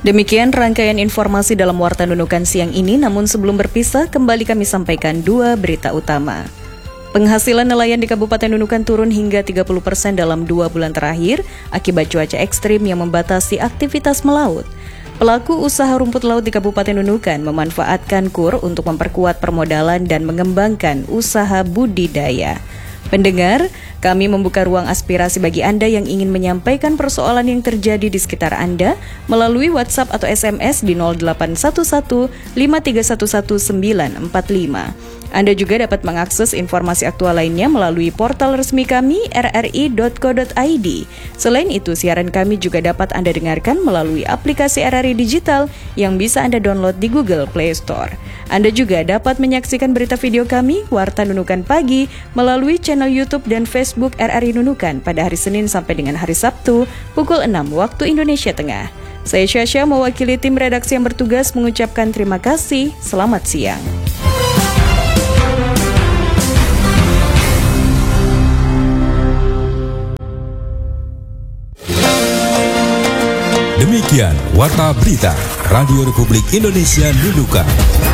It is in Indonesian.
Demikian rangkaian informasi dalam Warta Nunukan siang ini, namun sebelum berpisah, kembali kami sampaikan dua berita utama. Penghasilan nelayan di Kabupaten Nunukan turun hingga 30% dalam 2 bulan terakhir akibat cuaca ekstrim yang membatasi aktivitas melaut. Pelaku usaha rumput laut di Kabupaten Nunukan memanfaatkan KUR untuk memperkuat permodalan dan mengembangkan usaha budidaya. Pendengar, kami membuka ruang aspirasi bagi Anda yang ingin menyampaikan persoalan yang terjadi di sekitar Anda melalui WhatsApp atau SMS di 0811 5311945. Anda juga dapat mengakses informasi aktual lainnya melalui portal resmi kami rri.co.id. Selain itu, siaran kami juga dapat Anda dengarkan melalui aplikasi RRI Digital yang bisa Anda download di Google Play Store. Anda juga dapat menyaksikan berita video kami, Warta Nunukan Pagi, melalui channel YouTube dan Facebook RRI Nunukan pada hari Senin sampai dengan hari Sabtu, pukul 6 waktu Indonesia Tengah. Saya Syasha mewakili tim redaksi yang bertugas mengucapkan terima kasih. Selamat siang. Demikian Warta Berita Radio Republik Indonesia Nunukan.